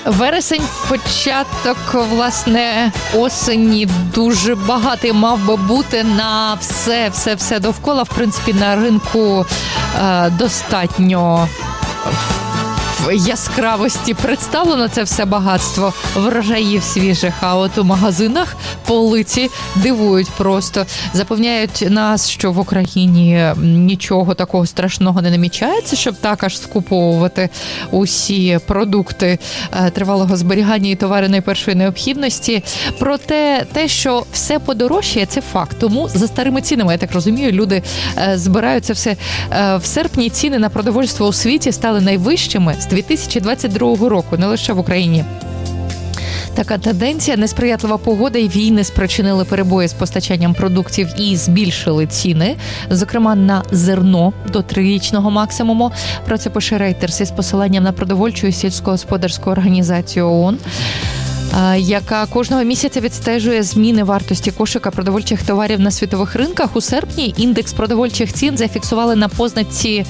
Вересень, початок, власне, осені дуже багатий мав би бути на все довкола. В принципі, на ринку достатньо яскравості представлено це все багатство врожаїв свіжих, а от у магазинах полиці дивують просто. Запевняють нас, що в Україні нічого такого страшного не намічається, щоб так аж скуповувати усі продукти тривалого зберігання і товари найпершої необхідності. Проте те, що все подорожчає, це факт. Тому за старими цінами, я так розумію, люди збирають це все. В серпні ціни на продовольство у світі стали найвищими з 2022 року, не лише в Україні. Така тенденція, несприятлива погода і війни спричинили перебої з постачанням продуктів і збільшили ціни, зокрема на зерно до 3-річного максимуму. Про це пише Reuters із посиланням на продовольчу і сільськогосподарську організацію ООН, яка кожного місяця відстежує зміни вартості кошика продовольчих товарів на світових ринках. У серпні індекс продовольчих цін зафіксували на позначці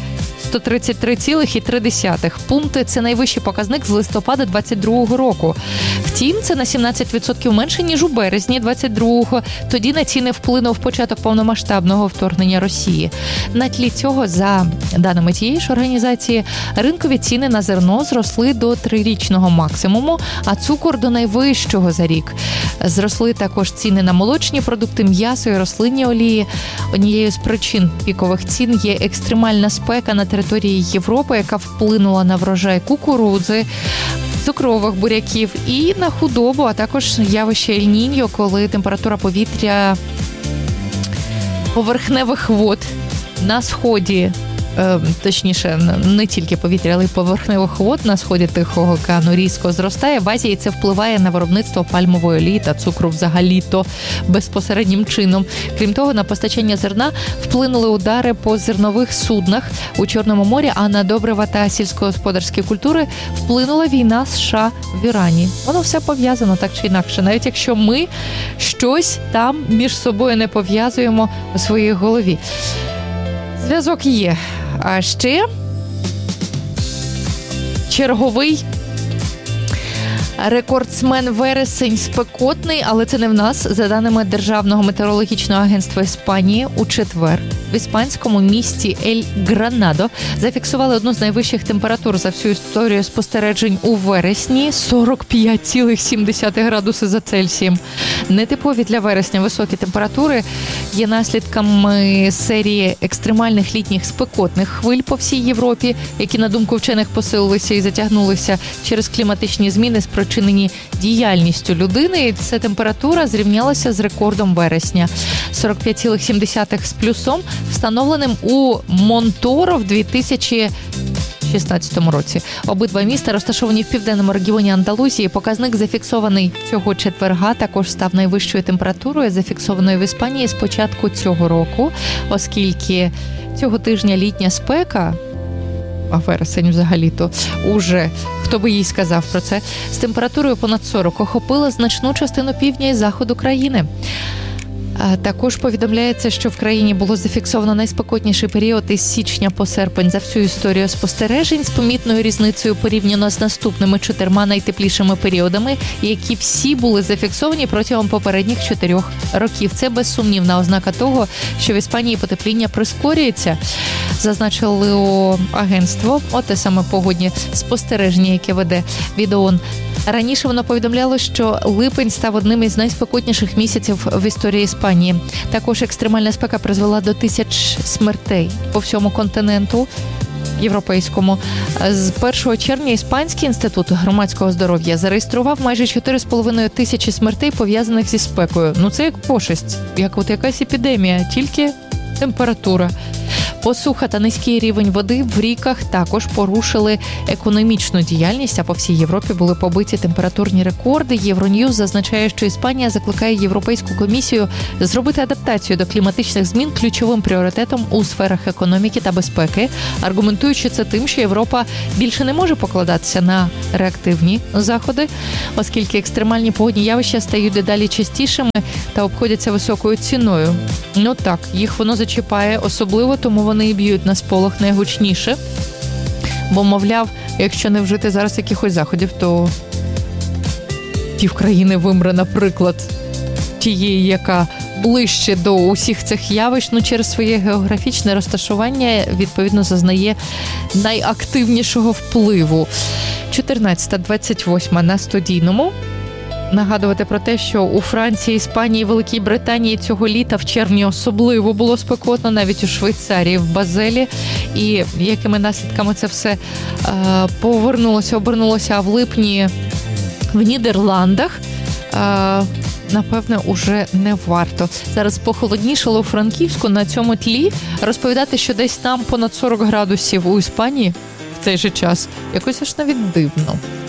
133,3 пункти. Це найвищий показник з листопада 2022 року. Втім, це на 17% менше, ніж у березні 2022-го. Тоді на ціни вплинув початок повномасштабного вторгнення Росії. На тлі цього, за даними тієї ж організації, ринкові ціни на зерно зросли до 3-річного максимуму, а цукор до найвищого за рік. Зросли також ціни на молочні продукти, м'ясо і рослинні олії. Однією з причин пікових цін є екстремальна спека на території Європи, яка вплинула на врожай кукурудзи, цукрових буряків і на худобу, а також явище Ель-Ніньо, коли температура повітря поверхневих вод на сході, точніше, не тільки повітря, але й поверхневих вод на сході Тихого океану різко зростає. В Азії це впливає на виробництво пальмової олії та цукру взагалі-то безпосереднім чином. Крім того, на постачання зерна вплинули удари по зернових суднах у Чорному морі, а на добрива та сільськогосподарські культури вплинула війна США в Ірані. Воно все пов'язано так чи інакше, навіть якщо ми щось там між собою не пов'язуємо у своїй голові. Зв'язок є. А ще черговий рекордсмен вересень спекотний, але це не в нас. За даними Державного метеорологічного агентства Іспанії, у четвер в іспанському місті Ель-Гранадо зафіксували одну з найвищих температур за всю історію спостережень у вересні – 45,7 градуси за Цельсієм. Нетипові для вересня високі температури є наслідками серії екстремальних літніх спекотних хвиль по всій Європі, які, на думку вчених, посилилися і затягнулися через кліматичні зміни, спричинені діяльністю людини. Ця температура зрівнялася з рекордом вересня – 45,7 з плюсом, встановленим у Монторо в 2016 році. Обидва міста розташовані в південному регіоні Андалусії. Показник, зафіксований цього четверга, також став найвищою температурою, зафіксованою в Іспанії з початку цього року, оскільки цього тижня літня спека, а вересень взагалі-то уже, хто би їй сказав про це, з температурою понад 40 охопила значну частину півдня і заходу країни. Також повідомляється, що в країні було зафіксовано найспекотніший період із січня по серпень за всю історію спостережень, з помітною різницею порівняно з наступними 4 найтеплішими періодами, які всі були зафіксовані протягом попередніх 4 років. Це безсумнівна ознака того, що в Іспанії потепління прискорюється, зазначило агентство, те саме погодні спостереження, яке веде від ООН. Раніше воно повідомляло, що липень став одним із найспекотніших місяців в історії Іспанії. Також екстремальна спека призвела до тисяч смертей по всьому континенту європейському. З 1 червня Іспанський інститут громадського здоров'я зареєстрував майже 4,5 тисячі смертей, пов'язаних зі спекою. Це як пошесть, як якась епідемія, тільки температура. Посуха та низький рівень води в ріках також порушили економічну діяльність, а по всій Європі були побиті температурні рекорди. Євроньюз зазначає, що Іспанія закликає Європейську комісію зробити адаптацію до кліматичних змін ключовим пріоритетом у сферах економіки та безпеки, аргументуючи це тим, що Європа більше не може покладатися на реактивні заходи, оскільки екстремальні погодні явища стають дедалі частішими та обходяться високою ціною. Так, їх воно зачіпає особливо, тому вони і б'ють на сполох найгучніше. Бо, мовляв, якщо не вжити зараз якихось заходів, то півкраїни вимре, наприклад, тієї, яка ближче до усіх цих явищ, через своє географічне розташування, відповідно, зазнає найактивнішого впливу. 14:28 на Студійному. Нагадувати про те, що у Франції, Іспанії, Великій Британії цього літа в червні особливо було спекотно, навіть у Швейцарії, в Базелі. І якими наслідками це все обернулося, а в липні в Нідерландах, напевне, уже не варто. Зараз похолоднішало у Франківську, на цьому тлі розповідати, що десь там понад 40 градусів у Іспанії в цей же час, якось аж навіть дивно.